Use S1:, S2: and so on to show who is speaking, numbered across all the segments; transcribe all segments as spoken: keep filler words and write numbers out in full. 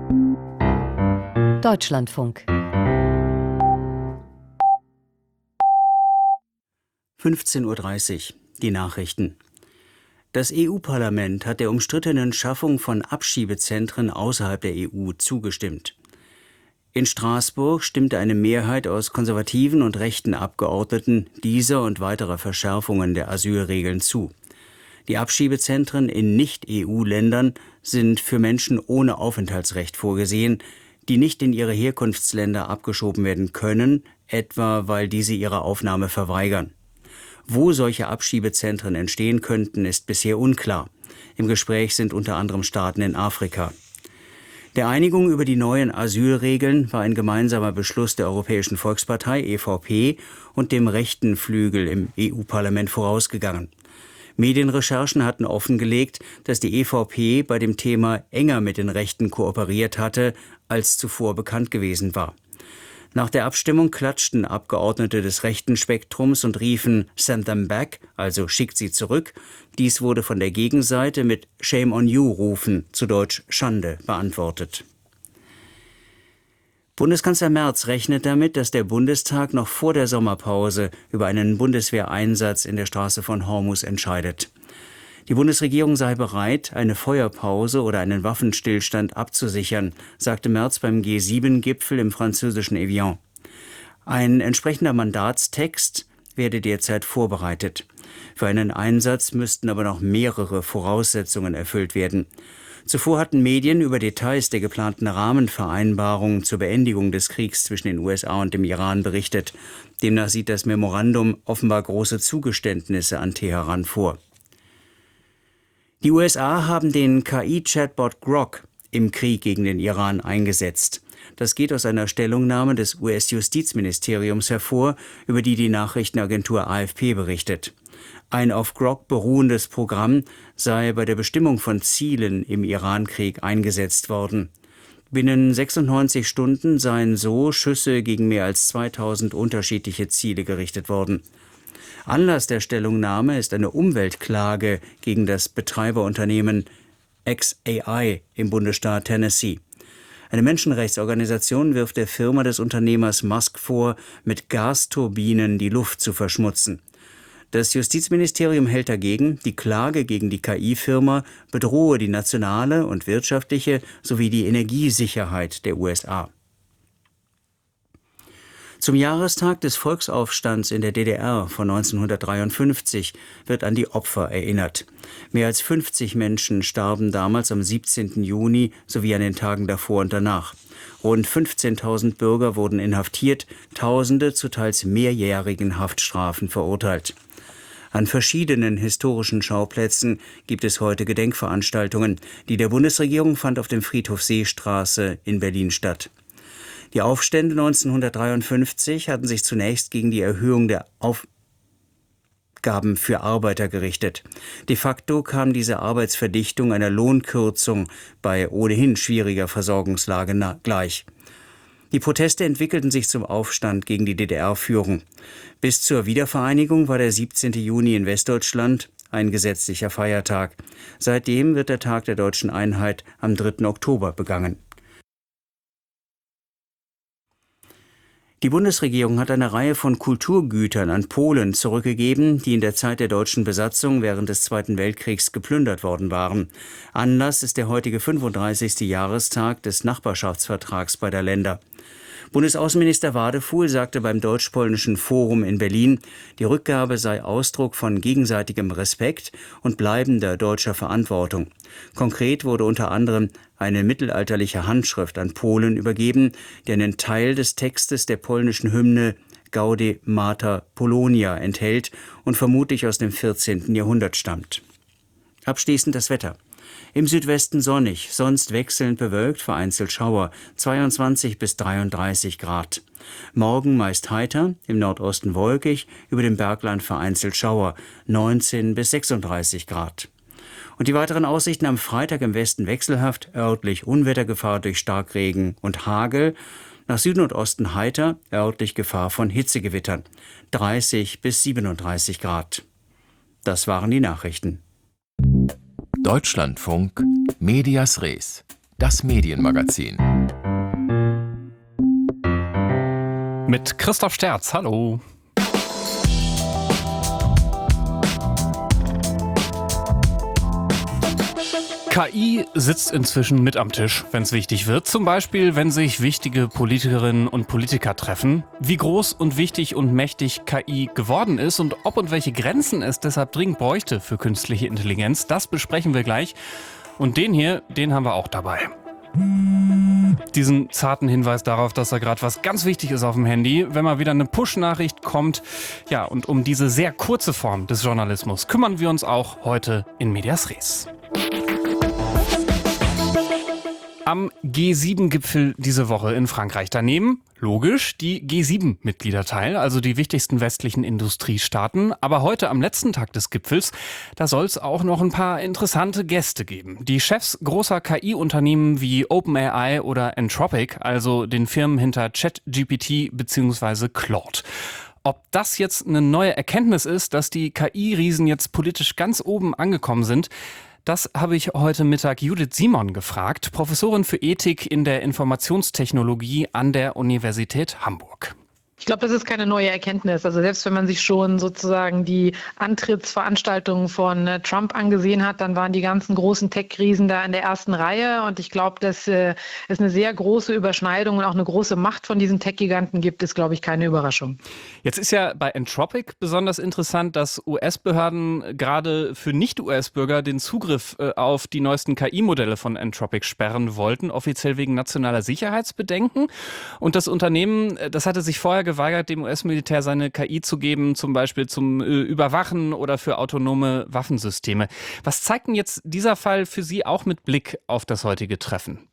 S1: Deutschlandfunk.
S2: fünfzehn Uhr dreißig. Die Nachrichten. Das E U-Parlament hat der umstrittenen Schaffung von Abschiebezentren außerhalb der E U zugestimmt. In Straßburg stimmte eine Mehrheit aus konservativen und rechten Abgeordneten dieser und weiterer Verschärfungen der Asylregeln zu. Die Abschiebezentren in Nicht-E U-Ländern sind für Menschen ohne Aufenthaltsrecht vorgesehen, die nicht in ihre Herkunftsländer abgeschoben werden können, etwa weil diese ihre Aufnahme verweigern. Wo solche Abschiebezentren entstehen könnten, ist bisher unklar. Im Gespräch sind unter anderem Staaten in Afrika. Der Einigung über die neuen Asylregeln war ein gemeinsamer Beschluss der Europäischen Volkspartei E V P und dem rechten Flügel im E U-Parlament vorausgegangen. Medienrecherchen hatten offengelegt, dass die E V P bei dem Thema enger mit den Rechten kooperiert hatte, als zuvor bekannt gewesen war. Nach der Abstimmung klatschten Abgeordnete des rechten Spektrums und riefen "Send them back", also "schickt sie zurück". Dies wurde von der Gegenseite mit "Shame on you"-Rufen, zu Deutsch Schande, beantwortet. Bundeskanzler Merz rechnet damit, dass der Bundestag noch vor der Sommerpause über einen Bundeswehreinsatz in der Straße von Hormuz entscheidet. Die Bundesregierung sei bereit, eine Feuerpause oder einen Waffenstillstand abzusichern, sagte Merz beim G sieben Gipfel im französischen Evian. Ein entsprechender Mandatstext werde derzeit vorbereitet. Für einen Einsatz müssten aber noch mehrere Voraussetzungen erfüllt werden. Zuvor hatten Medien über Details der geplanten Rahmenvereinbarung zur Beendigung des Kriegs zwischen den U S A und dem Iran berichtet. Demnach sieht das Memorandum offenbar große Zugeständnisse an Teheran vor. Die U S A haben den K I-Chatbot Grok im Krieg gegen den Iran eingesetzt. Das geht aus einer Stellungnahme des U S-Justizministeriums hervor, über die die Nachrichtenagentur A F P berichtet. Ein auf Grok beruhendes Programm sei bei der Bestimmung von Zielen im Irankrieg eingesetzt worden. Binnen sechsundneunzig Stunden seien so Schüsse gegen mehr als zweitausend unterschiedliche Ziele gerichtet worden. Anlass der Stellungnahme ist eine Umweltklage gegen das Betreiberunternehmen X A I im Bundesstaat Tennessee. Eine Menschenrechtsorganisation wirft der Firma des Unternehmers Musk vor, mit Gasturbinen die Luft zu verschmutzen. Das Justizministerium hält dagegen, die Klage gegen die K I-Firma bedrohe die nationale und wirtschaftliche sowie die Energiesicherheit der U S A. Zum Jahrestag des Volksaufstands in der D D R von neunzehnhundertdreiundfünfzig wird an die Opfer erinnert. Mehr als fünfzig Menschen starben damals am siebzehnten Juni sowie an den Tagen davor und danach. Rund fünfzehntausend Bürger wurden inhaftiert, Tausende zu teils mehrjährigen Haftstrafen verurteilt. An verschiedenen historischen Schauplätzen gibt es heute Gedenkveranstaltungen. Die der Bundesregierung fand auf dem Friedhof Seestraße in Berlin statt. Die Aufstände neunzehnhundertdreiundfünfzig hatten sich zunächst gegen die Erhöhung der Aufgaben für Arbeiter gerichtet. De facto kam diese Arbeitsverdichtung einer Lohnkürzung bei ohnehin schwieriger Versorgungslage gleich. Die Proteste entwickelten sich zum Aufstand gegen die D D R-Führung. Bis zur Wiedervereinigung war der siebzehnten Juni in Westdeutschland ein gesetzlicher Feiertag. Seitdem wird der Tag der deutschen Einheit am dritten Oktober begangen. Die Bundesregierung hat eine Reihe von Kulturgütern an Polen zurückgegeben, die in der Zeit der deutschen Besatzung während des Zweiten Weltkriegs geplündert worden waren. Anlass ist der heutige fünfunddreißigste Jahrestag des Nachbarschaftsvertrags beider Länder. Bundesaußenminister Wadefuhl sagte beim Deutsch-Polnischen Forum in Berlin, die Rückgabe sei Ausdruck von gegenseitigem Respekt und bleibender deutscher Verantwortung. Konkret wurde unter anderem eine mittelalterliche Handschrift an Polen übergeben, die einen Teil des Textes der polnischen Hymne Gaude Mater Polonia enthält und vermutlich aus dem vierzehnten Jahrhundert stammt. Abschließend das Wetter. Im Südwesten sonnig, sonst wechselnd bewölkt, vereinzelt Schauer, zweiundzwanzig bis dreiunddreißig Grad. Morgen meist heiter, im Nordosten wolkig, über dem Bergland vereinzelt Schauer, neunzehn bis sechsunddreißig Grad. Und die weiteren Aussichten am Freitag im Westen wechselhaft, örtlich Unwettergefahr durch Starkregen und Hagel, nach Süden und Osten heiter, örtlich Gefahr von Hitzegewittern, dreißig bis siebenunddreißig Grad. Das waren die Nachrichten.
S3: Deutschlandfunk Medias Res.
S1: Das Medienmagazin.
S3: Mit Christoph Sterz, hallo. K I sitzt inzwischen mit am Tisch, wenn es wichtig wird. Zum Beispiel, wenn sich wichtige Politikerinnen und Politiker treffen. Wie groß und wichtig und mächtig K I geworden ist und ob und welche Grenzen es deshalb dringend bräuchte für künstliche Intelligenz, das besprechen wir gleich. Und den hier, den haben wir auch dabei. Diesen zarten Hinweis darauf, dass da gerade was ganz wichtig ist auf dem Handy, wenn mal wieder eine Push-Nachricht kommt. Ja, und um diese sehr kurze Form des Journalismus kümmern wir uns auch heute in Medias Res. Am G sieben Gipfel diese Woche in Frankreich. Daneben, logisch, die G sieben Mitglieder teil, also die wichtigsten westlichen Industriestaaten. Aber heute am letzten Tag des Gipfels, da soll es auch noch ein paar interessante Gäste geben. Die Chefs großer K I-Unternehmen wie OpenAI oder Anthropic, also den Firmen hinter ChatGPT bzw. Claude. Ob das jetzt eine neue Erkenntnis ist, dass die K I-Riesen jetzt politisch ganz oben angekommen sind, das habe ich heute Mittag Judith Simon gefragt, Professorin für Ethik in der Informationstechnologie an der Universität Hamburg.
S4: Ich glaube, das ist keine neue Erkenntnis. Also selbst wenn man sich schon sozusagen die Antrittsveranstaltungen von äh, Trump angesehen hat, dann waren die ganzen großen Tech-Riesen da in der ersten Reihe. Und ich glaube, dass äh, es eine sehr große Überschneidung und auch eine große Macht von diesen Tech-Giganten gibt, ist, glaube ich, keine Überraschung.
S3: Jetzt ist ja bei Anthropic besonders interessant, dass U S-Behörden gerade für Nicht-U S-Bürger den Zugriff äh, auf die neuesten K I-Modelle von Anthropic sperren wollten, offiziell wegen nationaler Sicherheitsbedenken. Und das Unternehmen, das hatte sich vorher geweigert, dem U S-Militär seine K I zu geben, zum Beispiel zum äh, Überwachen oder für autonome Waffensysteme. Was zeigt denn jetzt dieser Fall für Sie auch mit Blick auf das heutige Treffen?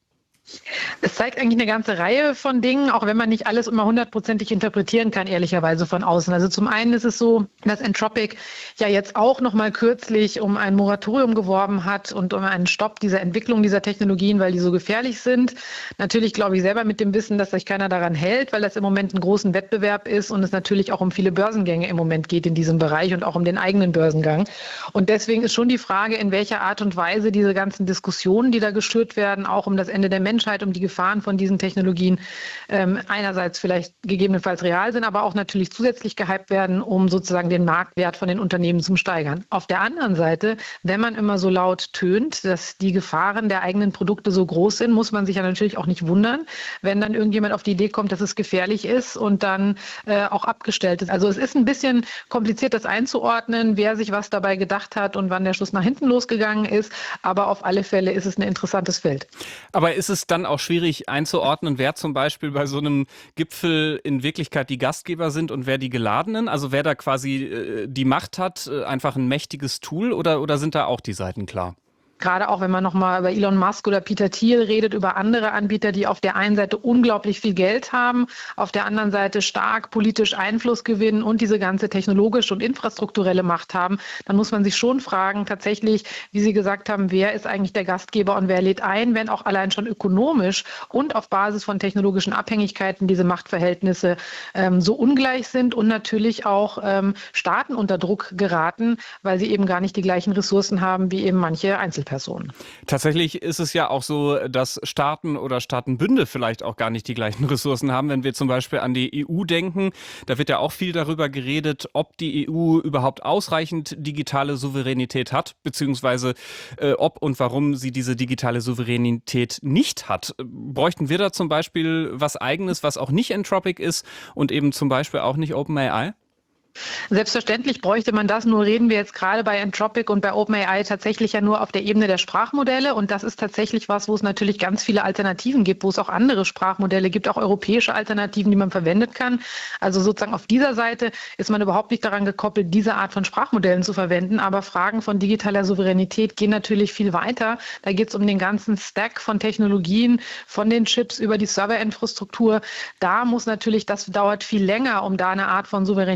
S4: Es zeigt eigentlich eine ganze Reihe von Dingen, auch wenn man nicht alles immer hundertprozentig interpretieren kann, ehrlicherweise von außen. Also zum einen ist es so, dass Anthropic ja jetzt auch noch mal kürzlich um ein Moratorium geworben hat und um einen Stopp dieser Entwicklung dieser Technologien, weil die so gefährlich sind. Natürlich glaube ich selber mit dem Wissen, dass sich keiner daran hält, weil das im Moment einen großen Wettbewerb ist und es natürlich auch um viele Börsengänge im Moment geht in diesem Bereich und auch um den eigenen Börsengang. Und deswegen ist schon die Frage, in welcher Art und Weise diese ganzen Diskussionen, die da geschürt werden, auch um das Ende der Menschheit, um die Gefahren von diesen Technologien ähm, einerseits vielleicht gegebenenfalls real sind, aber auch natürlich zusätzlich gehypt werden, um sozusagen den Marktwert von den Unternehmen zu steigern. Auf der anderen Seite, wenn man immer so laut tönt, dass die Gefahren der eigenen Produkte so groß sind, muss man sich ja natürlich auch nicht wundern, wenn dann irgendjemand auf die Idee kommt, dass es gefährlich ist und dann äh, auch abgestellt ist. Also es ist ein bisschen kompliziert, das einzuordnen, wer sich was dabei gedacht hat und wann der Schuss nach hinten losgegangen ist, aber auf alle Fälle ist es ein interessantes Feld.
S3: Aber ist es dann auch schwierig einzuordnen, wer zum Beispiel bei so einem Gipfel in Wirklichkeit die Gastgeber sind und wer die Geladenen? Also wer da quasi äh, die Macht hat, äh, einfach ein mächtiges Tool oder, oder sind da auch die Seiten klar?
S4: Gerade auch, wenn man nochmal über Elon Musk oder Peter Thiel redet, über andere Anbieter, die auf der einen Seite unglaublich viel Geld haben, auf der anderen Seite stark politisch Einfluss gewinnen und diese ganze technologische und infrastrukturelle Macht haben, dann muss man sich schon fragen, tatsächlich, wie Sie gesagt haben, wer ist eigentlich der Gastgeber und wer lädt ein, wenn auch allein schon ökonomisch und auf Basis von technologischen Abhängigkeiten diese Machtverhältnisse ähm, so ungleich sind und natürlich auch ähm, Staaten unter Druck geraten, weil sie eben gar nicht die gleichen Ressourcen haben wie eben manche Einzelpersonen.
S3: Tatsächlich ist es ja auch so, dass Staaten oder Staatenbünde vielleicht auch gar nicht die gleichen Ressourcen haben. Wenn wir zum Beispiel an die E U denken, da wird ja auch viel darüber geredet, ob die E U überhaupt ausreichend digitale Souveränität hat, beziehungsweise äh, ob und warum sie diese digitale Souveränität nicht hat. Bräuchten wir da zum Beispiel was Eigenes, was auch nicht Anthropic ist und eben zum Beispiel auch nicht OpenAI?
S4: Selbstverständlich bräuchte man das, nur reden wir jetzt gerade bei Anthropic und bei OpenAI tatsächlich ja nur auf der Ebene der Sprachmodelle und das ist tatsächlich was, wo es natürlich ganz viele Alternativen gibt, wo es auch andere Sprachmodelle gibt, auch europäische Alternativen, die man verwendet kann. Also sozusagen auf dieser Seite ist man überhaupt nicht daran gekoppelt, diese Art von Sprachmodellen zu verwenden, aber Fragen von digitaler Souveränität gehen natürlich viel weiter. Da geht es um den ganzen Stack von Technologien, von den Chips über die Serverinfrastruktur. Da muss natürlich, das dauert viel länger, um da eine Art von Souveränität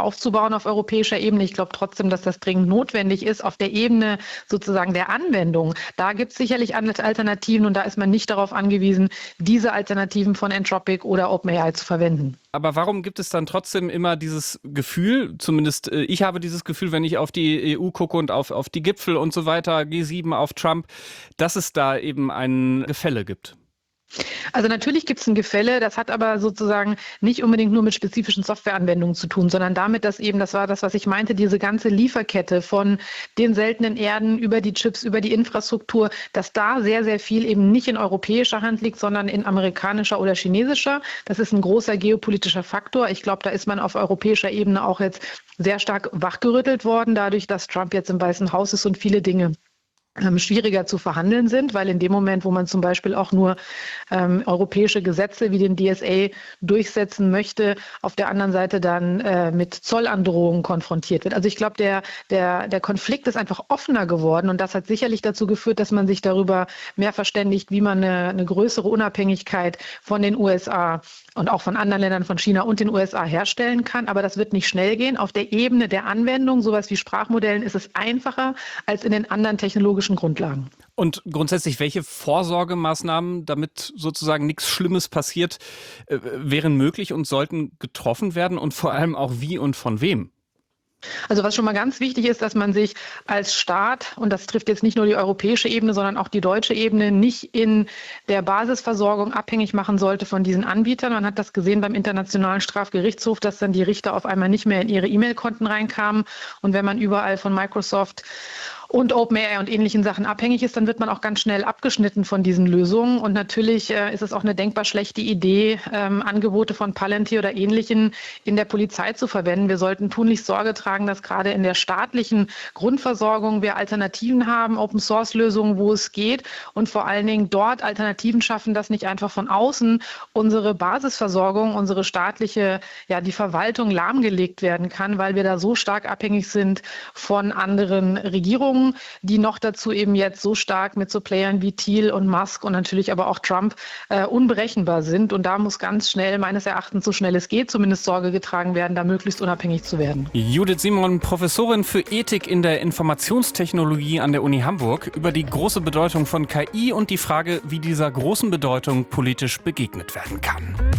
S4: aufzubauen auf europäischer Ebene. Ich glaube trotzdem, dass das dringend notwendig ist. Auf der Ebene sozusagen der Anwendung, da gibt es sicherlich Alternativen und da ist man nicht darauf angewiesen, diese Alternativen von Anthropic oder OpenAI zu verwenden.
S3: Aber warum gibt es dann trotzdem immer dieses Gefühl, zumindest äh, ich habe dieses Gefühl, wenn ich auf die E U gucke und auf, auf die Gipfel und so weiter, G sieben, auf Trump, dass es da eben ein Gefälle gibt?
S4: Also natürlich gibt es ein Gefälle, das hat aber sozusagen nicht unbedingt nur mit spezifischen Softwareanwendungen zu tun, sondern damit, dass eben, das war das, was ich meinte, diese ganze Lieferkette von den seltenen Erden über die Chips, über die Infrastruktur, dass da sehr, sehr viel eben nicht in europäischer Hand liegt, sondern in amerikanischer oder chinesischer. Das ist ein großer geopolitischer Faktor. Ich glaube, da ist man auf europäischer Ebene auch jetzt sehr stark wachgerüttelt worden, dadurch, dass Trump jetzt im Weißen Haus ist und viele Dinge schwieriger zu verhandeln sind, weil in dem Moment, wo man zum Beispiel auch nur ähm, europäische Gesetze wie den D S A durchsetzen möchte, auf der anderen Seite dann äh, mit Zollandrohungen konfrontiert wird. Also ich glaube, der, der, der Konflikt ist einfach offener geworden und das hat sicherlich dazu geführt, dass man sich darüber mehr verständigt, wie man eine, eine größere Unabhängigkeit von den U S A und auch von anderen Ländern, von China und den U S A herstellen kann. Aber das wird nicht schnell gehen. Auf der Ebene der Anwendung, sowas wie Sprachmodellen, ist es einfacher als in den anderen technologischen Grundlagen.
S3: Und grundsätzlich, welche Vorsorgemaßnahmen, damit sozusagen nichts Schlimmes passiert, äh, wären möglich und sollten getroffen werden und vor allem auch wie und von wem?
S4: Also was schon mal ganz wichtig ist, dass man sich als Staat, und das trifft jetzt nicht nur die europäische Ebene, sondern auch die deutsche Ebene, nicht in der Basisversorgung abhängig machen sollte von diesen Anbietern. Man hat das gesehen beim Internationalen Strafgerichtshof, dass dann die Richter auf einmal nicht mehr in ihre E-Mail-Konten reinkamen. Und wenn man überall von Microsoft und OpenAI und ähnlichen Sachen abhängig ist, dann wird man auch ganz schnell abgeschnitten von diesen Lösungen. Und natürlich äh, ist es auch eine denkbar schlechte Idee, ähm, Angebote von Palantir oder Ähnlichen in der Polizei zu verwenden. Wir sollten tunlichst Sorge tragen, dass gerade in der staatlichen Grundversorgung wir Alternativen haben, Open-Source-Lösungen, wo es geht und vor allen Dingen dort Alternativen schaffen, dass nicht einfach von außen unsere Basisversorgung, unsere staatliche, ja, die Verwaltung lahmgelegt werden kann, weil wir da so stark abhängig sind von anderen Regierungen, die noch dazu eben jetzt so stark mit so Playern wie Thiel und Musk und natürlich aber auch Trump äh, unberechenbar sind. Und da muss ganz schnell, meines Erachtens, so schnell es geht, zumindest Sorge getragen werden, da möglichst unabhängig zu werden.
S3: Judith Simon, Professorin für Ethik in der Informationstechnologie an der Uni Hamburg, über die große Bedeutung von K I und die Frage, wie dieser großen Bedeutung politisch begegnet werden kann.